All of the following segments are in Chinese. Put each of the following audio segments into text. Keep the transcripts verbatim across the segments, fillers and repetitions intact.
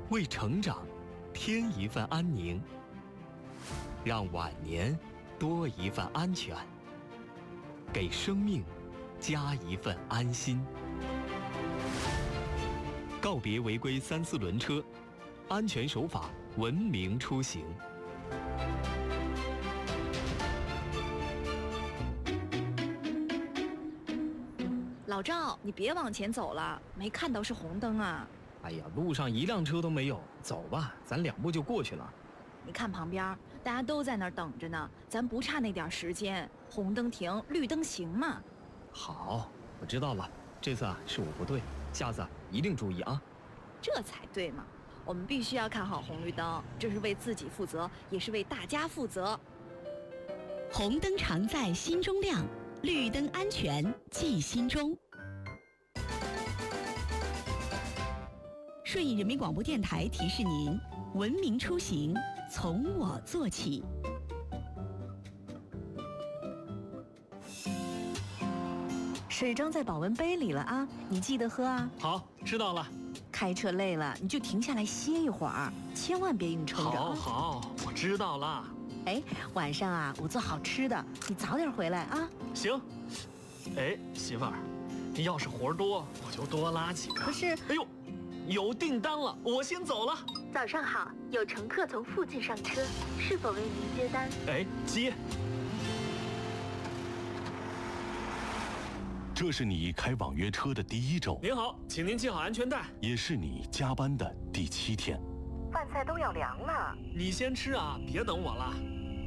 为成长添一份安宁，让晚年多一份安全，给生命加一份安心。告别违规三四轮车，安全守法，文明出行。 老赵，你别往前走了，没看到是红灯啊！ 哎呀，路上一辆车都没有，走吧，咱两步就过去了。 你看旁边，大家都在那儿等着呢，咱不差那点时间，红灯停，绿灯行嘛。 好，我知道了，这次啊是我不对，下次啊一定注意啊。 这才对嘛，我们必须要看好红绿灯，这是为自己负责，也是为大家负责。 红灯常在心中亮，绿灯安全记心中。顺义人民广播电台提示您：文明出行从我做起。 水装在保温杯里了啊，你记得喝啊。 好，知道了。 开车累了你就停下来歇一会儿，千万别硬撑着。 好好，我知道了。 哎，晚上啊，我做好吃的，你早点回来啊。 行。哎，媳妇儿，你要是活多，我就多拉几个。 可是， 哎呦，有订单了，我先走了。 早上好，有乘客从附近上车，是否为您接单？ 哎，接。 这是你开网约车的第一周。 您好，请您系好安全带。 也是你加班的第七天。 饭菜都要凉了， 你先吃啊，别等我了。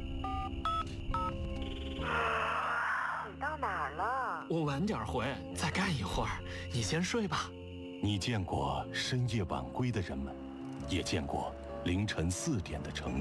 你到哪儿了？ 我晚点回，再干一会儿。你先睡吧。 你见过深夜晚归的人们，也见过凌晨四点的城市。